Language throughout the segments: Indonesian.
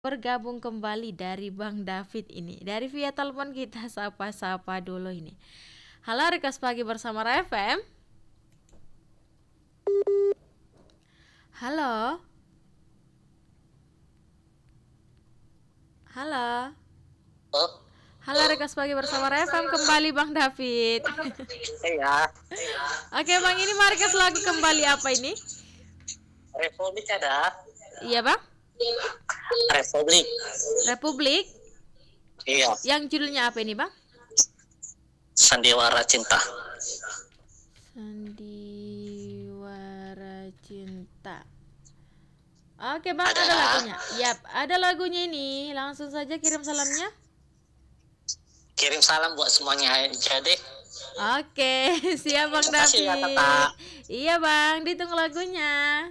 Bergabung kembali dari Bang David ini. Dari via telepon kita sapa-sapa dulu ini. Halo Rekas Pagi bersama RFM. Halo. Halo. Oh, Halo Rekas Pagi bersama RFM kembali Bang David. iya. Oke Bang, ini Markas lagu kembali apa ini? Republik ada. Iya Bang? Republik. Republik. Iya. Yang judulnya apa ini Bang? Sandiwara Cinta. Sandiwara Cinta. Oke Bang, Ada. ada lagunya. Yap, ada lagunya ini. Langsung saja kirim salamnya. Kirim salam buat semuanya aja deh. Oke, siap Bang Makasih ya, David. Kakak. Iya Bang, ditunggu lagunya.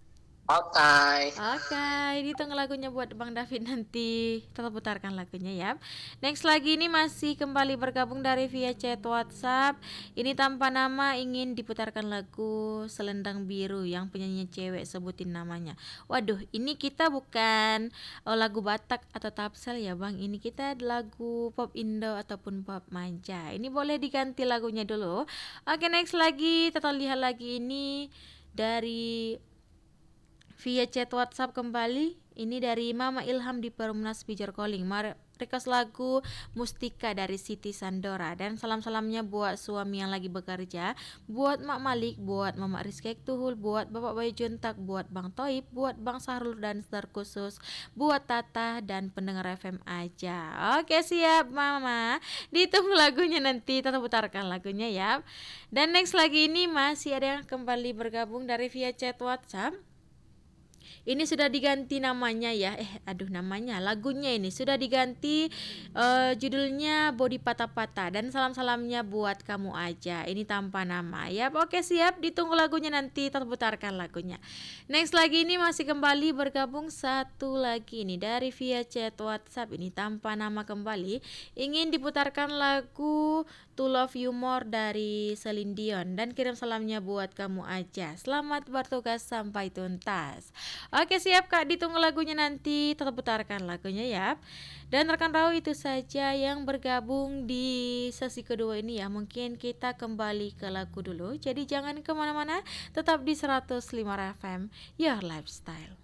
Oke. Oke, ditunggu lagunya buat Bang David nanti. Kita putarkan lagunya ya. Next lagi ini masih kembali bergabung dari via chat WhatsApp. Ini tanpa nama ingin diputarkan lagu Selendang Biru yang penyanyi cewek sebutin namanya. Waduh, ini kita bukan lagu Batak atau Tapsel ya Bang. Ini kita lagu pop Indo ataupun pop manja. Ini boleh diganti lagunya dulu. Oke, next lagi kita lihat lagi ini dari via chat WhatsApp kembali. Ini dari Mama Ilham di Perumnas Pijar Calling. Request lagu Mustika dari Siti Sandora. Dan salam-salamnya buat suami yang lagi bekerja, buat Mak Malik, buat Mama Rizky Tuhul, buat Bapak Bayu Juntak, buat Bang Toib, buat Bang Sahrul dan terkhusus buat Tata dan pendengar FM aja. Oke siap Mama. Ditunggu lagunya nanti, kita putarkan lagunya ya. Dan next lagi ini masih ada yang kembali bergabung dari via chat WhatsApp. Ini sudah diganti namanya ya. Namanya lagunya ini sudah diganti, judulnya Body Patah-Patah. Dan salam-salamnya buat kamu aja. Ini tanpa nama ya. Oke siap, ditunggu lagunya nanti terputarkan lagunya. Next lagi ini masih kembali bergabung satu lagi nih dari via chat WhatsApp. Ini tanpa nama kembali. Ingin diputarkan lagu To Love You More dari Celine Dion. Dan kirim salamnya buat kamu aja. Selamat bertugas sampai tuntas. Oke siap Kak, ditunggu lagunya nanti, tetap putarkan lagunya ya. Dan rekan Rau itu saja yang bergabung di sesi kedua ini ya. Mungkin kita kembali ke lagu dulu. Jadi jangan kemana-mana, tetap di 105 FM Your Lifestyle.